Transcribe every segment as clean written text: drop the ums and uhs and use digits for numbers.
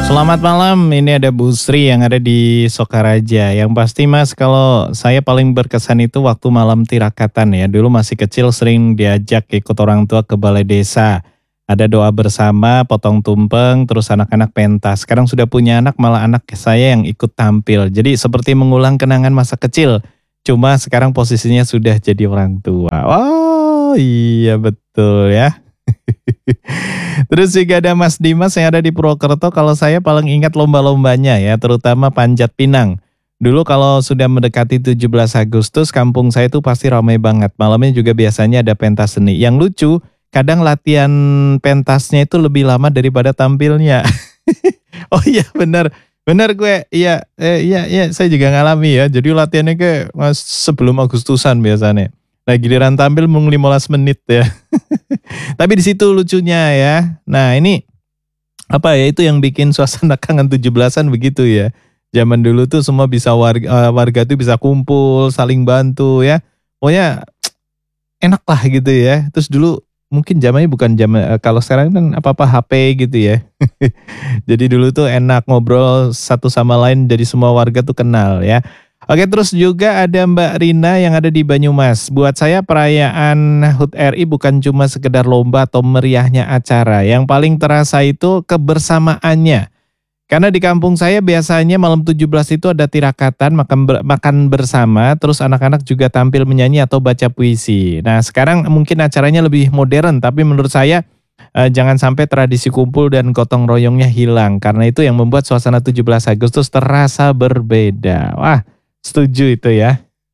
Selamat malam, ini ada Bu Sri yang ada di Sokaraja. Yang pasti Mas, kalau saya paling berkesan itu waktu malam tirakatan ya. Dulu masih kecil sering diajak ikut orang tua ke balai desa. Ada doa bersama, potong tumpeng, terus anak-anak pentas. Sekarang sudah punya anak, malah anak saya yang ikut tampil. Jadi seperti mengulang kenangan masa kecil. Cuma sekarang posisinya sudah jadi orang tua. Oh iya betul ya. Terus juga ada Mas Dimas yang ada di Purwokerto. Kalau saya paling ingat lomba-lombanya ya, terutama Panjat Pinang. Dulu kalau sudah mendekati 17 Agustus, kampung saya itu pasti ramai banget. Malamnya juga biasanya ada pentas seni. Yang lucu, kadang latihan pentasnya itu lebih lama daripada tampilnya. Oh iya benar. Benar gue, iya, saya juga ngalami ya. Jadi latihannya kayak sebelum Agustusan biasanya. Nah giliran tampil mung 15 menit ya. Tapi di situ lucunya ya. Nah ini apa ya, itu yang bikin suasana kangen 17-an begitu ya. Zaman dulu tuh semua bisa warga tuh bisa kumpul, saling bantu ya. Pokoknya enak lah gitu ya. Terus dulu mungkin zamannya bukan zaman kalau sekarang kan apa-apa HP gitu ya. Jadi dulu tuh enak ngobrol satu sama lain, jadi semua warga tuh kenal ya. Oke, terus juga ada Mbak Rina yang ada di Banyumas. Buat saya perayaan HUT RI bukan cuma sekedar lomba atau meriahnya acara. Yang paling terasa itu kebersamaannya. Karena di kampung saya biasanya malam 17 itu ada tirakatan, makan bersama, terus anak-anak juga tampil menyanyi atau baca puisi. Nah sekarang mungkin acaranya lebih modern, tapi menurut saya jangan sampai tradisi kumpul dan gotong royongnya hilang. Karena itu yang membuat suasana 17 Agustus terasa berbeda. Wah, setuju itu ya.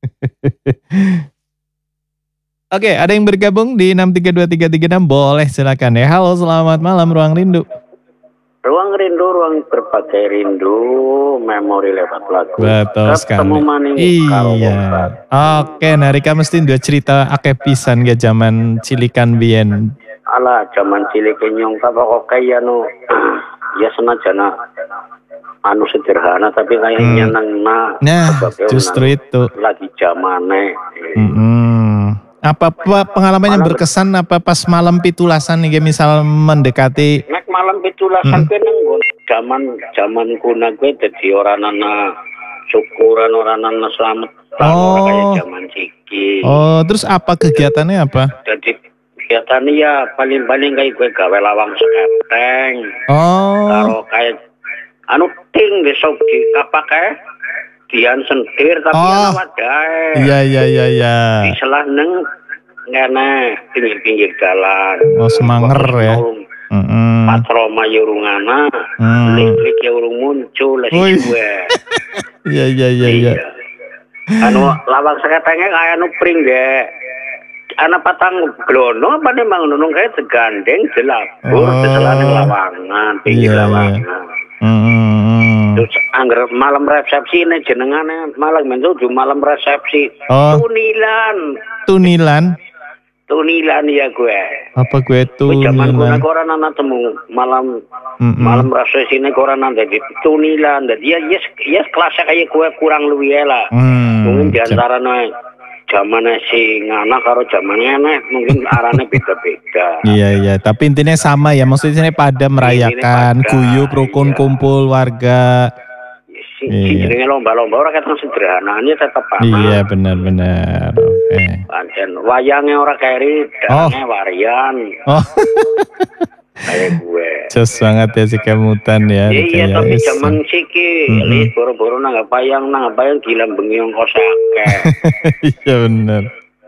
Oke, ada yang bergabung di 6323336, boleh silakan ya. Halo, selamat malam Ruang Rindu. Ruang rindu, ruang berbagai rindu, memori lewat lagu. Betul sekali. Ketemu maning iya. Oke, Narika mesti dua cerita akeh pisan ya zaman cilikan biyen. Alah, zaman cilik nyong kok kayak ya senajan anu sederhana tapi kayaknya Nah, justru itu. Lagi zamane. Apa pengalaman yang berkesan apa pas malam pitulasan nih, misal mendekati malam pitulasan zaman kuna gue jadi orang anak syukuran, orang anak selamat kayak zaman ciki. Oh, terus apa kegiatannya apa? Jadi kegiatannya ya paling kayak gue gawe lawang seketeng. Karo kayak anu ting besok di apa kayak dian sentir tapi wadai. Iya. Di selah neng ngene pinggir jalan. Oh, semanger ya. Patroma yurungana, listrik ya urung muncul lagi gue. Iya. Anu lawang seketengnya kayak anu pring deh. Anak patang glono apa nih bang nunung kayak segandeng jelabur seselane lawangan, pinggir lawangan. Terus angger malam resepsi ini jenengannya malam menuju malam resepsi. Tunilan ya gue. Apa gue tunilan? Zaman gue koran anak temu malam resepsi ini koran anak jadi tunilan. Jadi ya kelasnya kayak gue kurang lebih lah. Mungkin diantara zaman si nganak karo zaman enek mungkin arahnya beda-beda. Iya, tapi intinya sama ya, maksudnya pada merayakan, guyup, rukun, kumpul warga. Jenenge lomba-lomba orang kan sederhananya tetap apa. Iya, benar. Oke. Pancen wayangnya orang keri, dananya warian. Kayak gue. Jos banget ya si kemutan ya. Iya, tapi zaman siki, lihat boro-boro nang bayang gila bengiong kosake. Iya benar.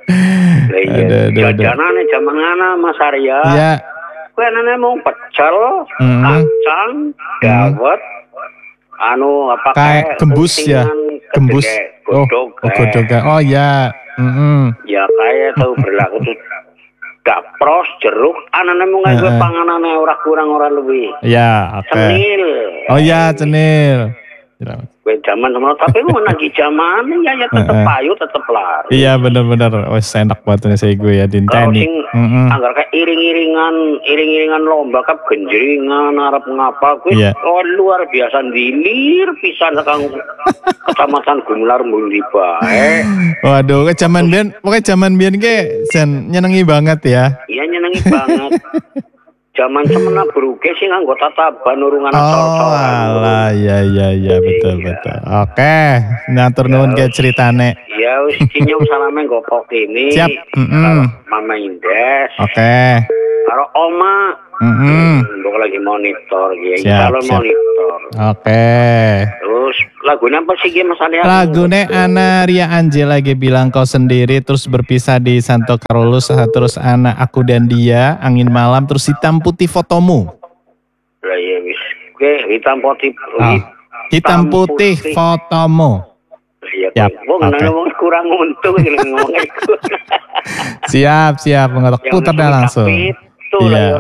Jajanane zaman ngana Mas Arya. Iya. Kue nane mau pecel, kacang, dawet, anu apa kayak gembus ya. Gembus. Godhogan. Oh ya. Ya kayak tahu berlaku tuh. Dapros, jeruk, anane mung gue panganane ora kurang ora luwih. Ya, oke. Cenil. Oh ya, cenil. Gue zaman sama tapi mau lagi zaman ya tetep payu, tetep lari. Iya benar. Wes enak banget nih saya gue ya dinteni. Anggar kayak iring-iringan lomba kap genjringan arep ngapa gue luar biasa dilir pisan sekang Kecamatan Gumelar Mundi bae. Waduh, pokoknya zaman biyen ke nyenengi banget ya. Iya nyenengi banget. Zaman semena bruke sing nganggo tataban urungan Oh, alah, ya betul. Oke, ngatur nuwun ke ceritane. Ya wis cinyong salame ngopok ini. Siap. Mama Indes. Oke. Karo Oma. Mbok lagi monitor ya, Siap. monitor. Oke. Terus lagunya apa sih Mas Ali? Lagune Ana Ria Angel lagi bilang kau sendiri, terus berpisah di Santo Carlos, terus anak aku dan dia, angin malam, terus hitam putih fotomu. Lah ya wis. Oke, hitam putih. Hitam putih fotomu. Iya. Siap. Ngomong kurang untung ngomong iku. Siap. Putar dah langsung. Iya.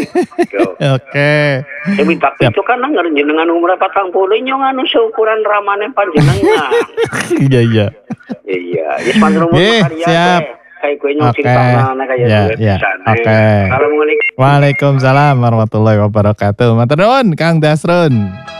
Oke. Tapi itu kan jenengan umur 40 nyong anu seukuran ramane panjenengan. Iya. Iya, wis panjenengan karya. Siap. Kayak gue nyong cinta kayak ya. Oke. Assalamualaikum. Waalaikumsalam warahmatullahi wabarakatuh. Matur nuwun Kang Dasrun.